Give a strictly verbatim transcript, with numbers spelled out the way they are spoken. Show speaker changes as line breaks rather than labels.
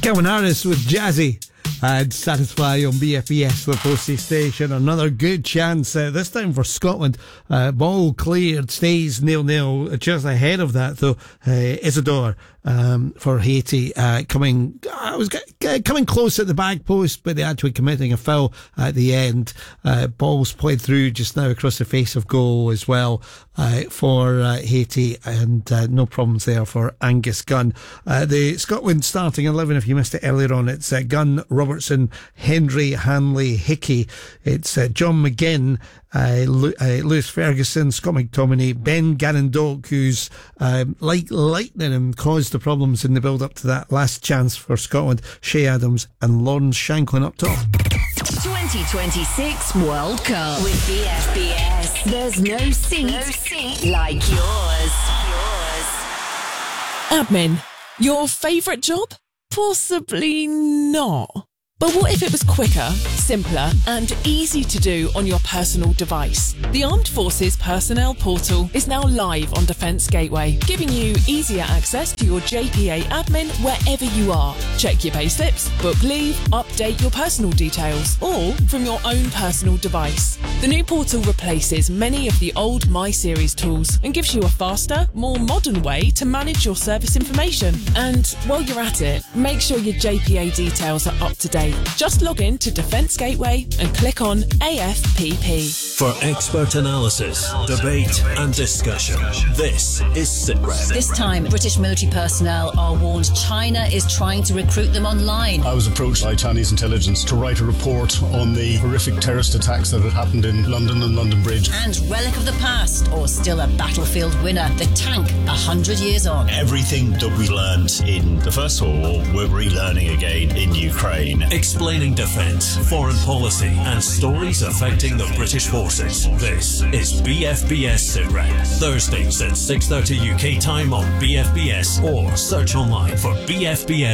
Calvin Harris with Jazzy and Satisfy on B F B S, the Postie Station. Another good chance, uh, this time for Scotland. Uh, ball cleared, stays nil nil. Just ahead of that, though, uh, Isidore um, for Haiti uh, coming uh, was g- coming close at the back post, but they actually committing a foul at the end. Uh, balls played through just now across the face of goal as well uh, for uh, Haiti, and uh, no problems there for Angus Gunn. Uh, the Scotland starting eleven, if you missed it earlier on, it's uh, Gunn, Robertson, Hendry, Hanley, Hickey. It's uh, John McGinn, uh, Lu- uh, Lewis Ferguson, Scott McTominay, Ben Gannon-Doak, who's um, like lightning and caused the problems in the build-up to that last chance for Scotland, Shea Adams and Lawrence Shanklin up top.
twenty twenty-six World Cup with B F B S. There's no seat, no seat like yours. Yours.
Admin, your favourite job? Possibly not. But what if it was quicker, simpler and easy to do on your personal device? The Armed Forces Personnel Portal is now live on Defence Gateway, giving you easier access to your J P A admin wherever you are. Check your payslips, book leave, update your personal details, all from your own personal device. The new portal replaces many of the old My Series tools and gives you a faster, more modern way to manage your service information. And while you're at it, make sure your J P A details are up to date. Just log in to Defence Gateway and click on A F P P.
For expert analysis, debate and discussion, this is SITREP.
This time, British military personnel are warned China is trying to recruit them online.
I was approached by Chinese intelligence to write a report on the horrific terrorist attacks that had happened in London and London Bridge.
And relic of the past, or still a battlefield winner, the tank a hundred years on.
Everything that we learned in the First World War, we're relearning again in Ukraine.
Explaining defence, foreign policy and stories affecting the British forces. This is B F B S SITREP. Thursdays at six thirty U K time on B F B S, or search online for B F B S